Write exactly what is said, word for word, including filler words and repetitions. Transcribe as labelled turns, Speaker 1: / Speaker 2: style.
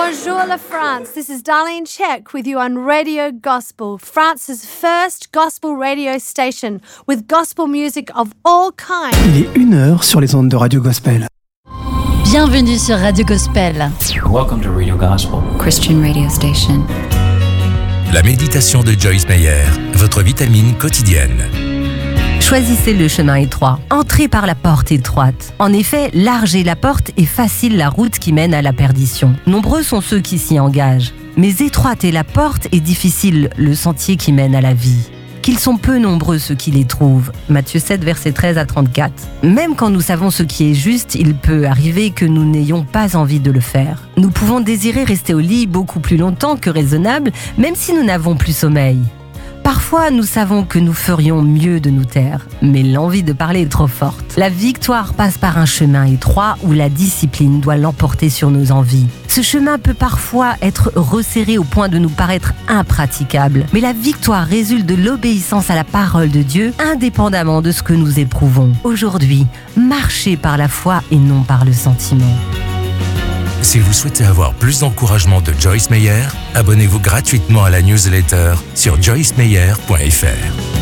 Speaker 1: Bonjour la France, this is Darlene Check with you on Radio Gospel, France's first gospel radio station with gospel music of all kinds.
Speaker 2: Il est une heure sur les ondes de Radio Gospel.
Speaker 3: Bienvenue sur Radio Gospel.
Speaker 4: Welcome to Radio Gospel,
Speaker 5: Christian radio station.
Speaker 6: La méditation de Joyce Meyer, votre vitamine quotidienne.
Speaker 7: Choisissez le chemin étroit. Entrez par la porte étroite. En effet, large est la porte et facile la route qui mène à la perdition. Nombreux sont ceux qui s'y engagent. Mais étroite est la porte et difficile le sentier qui mène à la vie. Qu'ils sont peu nombreux ceux qui les trouvent. Matthieu sept, versets treize à trente-quatre. Même quand nous savons ce qui est juste, il peut arriver que nous n'ayons pas envie de le faire. Nous pouvons désirer rester au lit beaucoup plus longtemps que raisonnable, même si nous n'avons plus sommeil. Parfois, nous savons que nous ferions mieux de nous taire, mais l'envie de parler est trop forte. La victoire passe par un chemin étroit où la discipline doit l'emporter sur nos envies. Ce chemin peut parfois être resserré au point de nous paraître impraticable, mais la victoire résulte de l'obéissance à la parole de Dieu, indépendamment de ce que nous éprouvons. Aujourd'hui, marchez par la foi et non par le sentiment.
Speaker 6: Si vous souhaitez avoir plus d'encouragement de Joyce Meyer, abonnez-vous gratuitement à la newsletter sur joyce meyer point f r.